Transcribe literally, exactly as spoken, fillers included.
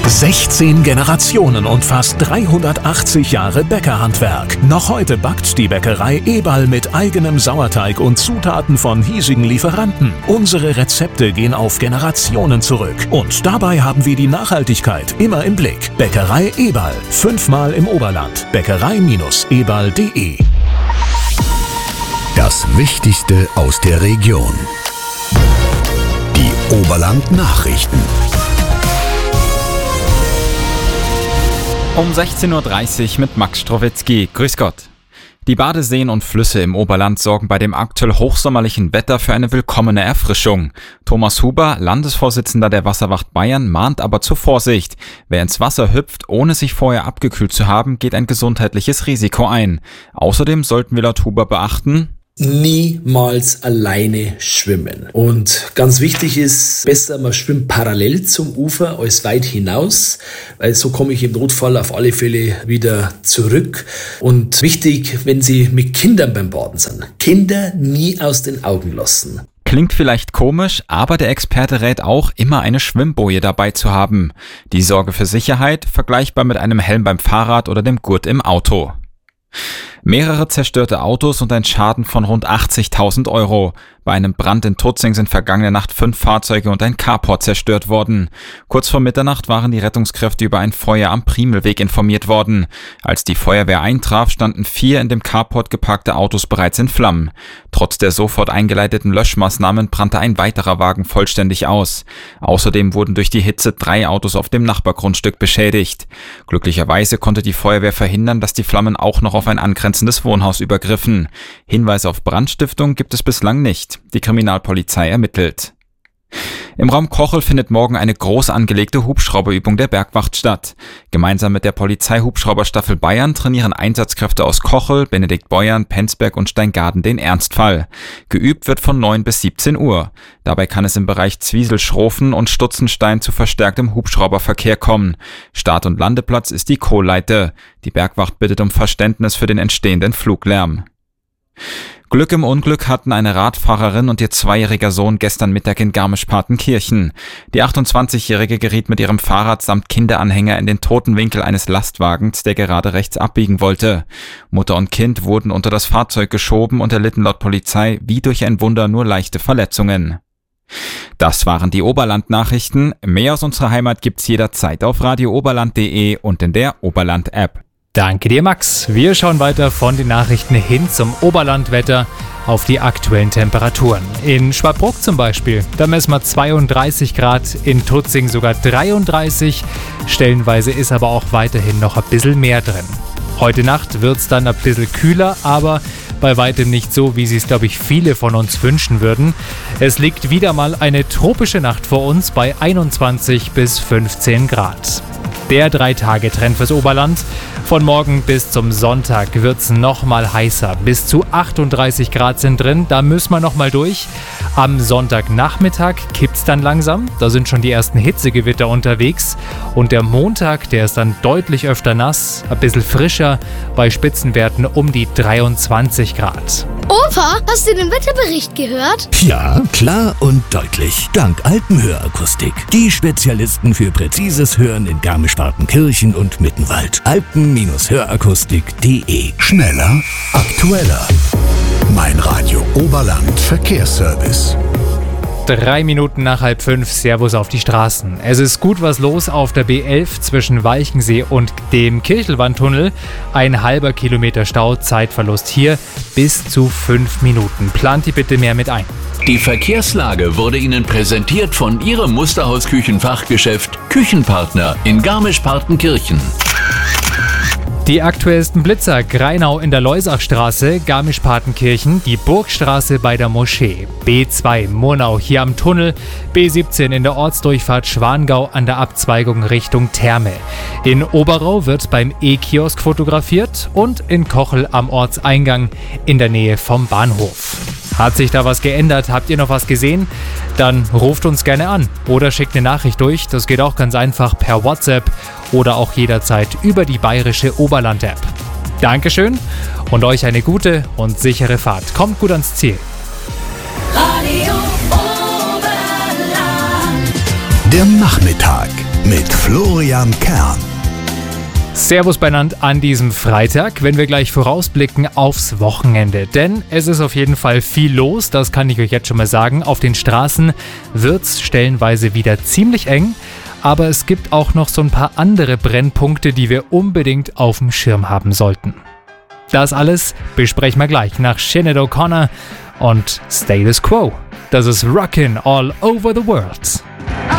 sechzehn Generationen und fast dreihundertachtzig Jahre Bäckerhandwerk. Noch heute backt die Bäckerei Eberl mit eigenem Sauerteig und Zutaten von hiesigen Lieferanten. Unsere Rezepte gehen auf Generationen zurück. Und dabei haben wir die Nachhaltigkeit immer im Blick. Bäckerei Eberl. Fünfmal im Oberland. Bäckerei Eberl punkt de. Das Wichtigste aus der Region. Die Oberland-Nachrichten. Um sechzehn Uhr dreißig mit Max Strowitzki. Grüß Gott. Die Badeseen und Flüsse im Oberland sorgen bei dem aktuell hochsommerlichen Wetter für eine willkommene Erfrischung. Thomas Huber, Landesvorsitzender der Wasserwacht Bayern, mahnt aber zur Vorsicht. Wer ins Wasser hüpft, ohne sich vorher abgekühlt zu haben, geht ein gesundheitliches Risiko ein. Außerdem sollten wir laut Huber beachten: niemals alleine schwimmen. Und ganz wichtig ist, besser man schwimmt parallel zum Ufer als weit hinaus, weil so komme ich im Notfall auf alle Fälle wieder zurück. Und wichtig, wenn Sie mit Kindern beim Baden sind, Kinder nie aus den Augen lassen. Klingt vielleicht komisch, aber der Experte rät auch, immer eine Schwimmboje dabei zu haben. Die Sorge für Sicherheit vergleichbar mit einem Helm beim Fahrrad oder dem Gurt im Auto. Mehrere zerstörte Autos und ein Schaden von rund achtzigtausend Euro. Bei einem Brand in Tutzing sind vergangene Nacht fünf Fahrzeuge und ein Carport zerstört worden. Kurz vor Mitternacht waren die Rettungskräfte über ein Feuer am Primelweg informiert worden. Als die Feuerwehr eintraf, standen vier in dem Carport geparkte Autos bereits in Flammen. Trotz der sofort eingeleiteten Löschmaßnahmen brannte ein weiterer Wagen vollständig aus. Außerdem wurden durch die Hitze drei Autos auf dem Nachbargrundstück beschädigt. Glücklicherweise konnte die Feuerwehr verhindern, dass die Flammen auch noch auf ein angrenzendes Wohnhaus übergriffen. Hinweise auf Brandstiftung gibt es bislang nicht. Die Kriminalpolizei ermittelt. Im Raum Kochel findet morgen eine groß angelegte Hubschrauberübung der Bergwacht statt. Gemeinsam mit der Polizei-Hubschrauberstaffel Bayern trainieren Einsatzkräfte aus Kochel, Benediktbeuern, Penzberg und Steingaden den Ernstfall. Geübt wird von neun bis siebzehn Uhr. Dabei kann es im Bereich Zwiesel-Schrofen und Stutzenstein zu verstärktem Hubschrauberverkehr kommen. Start- und Landeplatz ist die Kohlleite. Die Bergwacht bittet um Verständnis für den entstehenden Fluglärm. Glück im Unglück hatten eine Radfahrerin und ihr zweijähriger Sohn gestern Mittag in Garmisch-Partenkirchen. Die achtundzwanzigjährige geriet mit ihrem Fahrrad samt Kinderanhänger in den toten Winkel eines Lastwagens, der gerade rechts abbiegen wollte. Mutter und Kind wurden unter das Fahrzeug geschoben und erlitten laut Polizei wie durch ein Wunder nur leichte Verletzungen. Das waren die Oberland-Nachrichten. Mehr aus unserer Heimat gibt's jederzeit auf radio oberland punkt de und in der Oberland-App. Danke dir, Max. Wir schauen weiter von den Nachrichten hin zum Oberlandwetter auf die aktuellen Temperaturen. In Schwabruck zum Beispiel, da messen wir zweiunddreißig Grad, in Tutzing sogar dreiunddreißig. Stellenweise ist aber auch weiterhin noch ein bisschen mehr drin. Heute Nacht wird es dann ein bisschen kühler, aber bei weitem nicht so, wie sie es, glaube ich, viele von uns wünschen würden. Es liegt wieder mal eine tropische Nacht vor uns bei einundzwanzig bis fünfzehn Grad. Der Drei-Tage-Trend fürs Oberland. Von morgen bis zum Sonntag wird es nochmal heißer. Bis zu achtunddreißig Grad sind drin, da müssen wir nochmal durch. Am Sonntagnachmittag kippt es dann langsam. Da sind schon die ersten Hitzegewitter unterwegs. Und der Montag, der ist dann deutlich öfter nass, ein bisschen frischer, bei Spitzenwerten um die dreiundzwanzig Grad. Opa, hast du den Wetterbericht gehört? Ja, klar und deutlich. Dank Alpenhörakustik. Die Spezialisten für präzises Hören in Garmisch-Partenkirchen und Mittenwald. Alpen-Hörakustik punkt de. Schneller, aktueller. Mein Radio Oberland Verkehrsservice. Drei Minuten nach halb fünf, Servus auf die Straßen. Es ist gut was los auf der B elf zwischen Walchensee und dem Kirchelwandtunnel. Ein halber Kilometer Stau, Zeitverlust hier bis zu fünf Minuten. Plant die bitte mehr mit ein. Die Verkehrslage wurde Ihnen präsentiert von Ihrem Musterhaus-Küchenfachgeschäft Küchenpartner in Garmisch-Partenkirchen. Die aktuellsten Blitzer: Greinau in der Leusachstraße, Garmisch-Partenkirchen, die Burgstraße bei der Moschee, B zwei Murnau hier am Tunnel, B siebzehn in der Ortsdurchfahrt Schwangau an der Abzweigung Richtung Therme. In Oberau wird beim E-Kiosk fotografiert und in Kochel am Ortseingang in der Nähe vom Bahnhof. Hat sich da was geändert? Habt ihr noch was gesehen? Dann ruft uns gerne an oder schickt eine Nachricht durch. Das geht auch ganz einfach per WhatsApp oder auch jederzeit über die bayerische Oberland-App. Dankeschön und euch eine gute und sichere Fahrt. Kommt gut ans Ziel. Radio Oberland. Der Nachmittag mit Florian Kern. Servus beieinander an diesem Freitag, wenn wir gleich vorausblicken aufs Wochenende. Denn es ist auf jeden Fall viel los, das kann ich euch jetzt schon mal sagen. Auf den Straßen wird's stellenweise wieder ziemlich eng. Aber es gibt auch noch so ein paar andere Brennpunkte, die wir unbedingt auf dem Schirm haben sollten. Das alles besprechen wir gleich nach Sinead O'Connor und Status Quo. Das ist Rockin' All Over the World.